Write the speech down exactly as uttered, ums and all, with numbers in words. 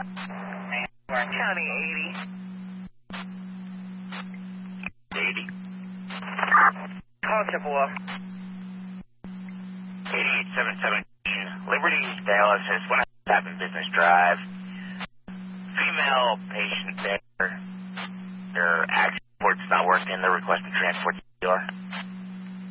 Warren County eighty. eighty. Call Chippewa. eighty-eight seventy-seven. Liberty dialysis, one happened business drive. Female patient there. Their access port's not working. They're requesting transport to the E R.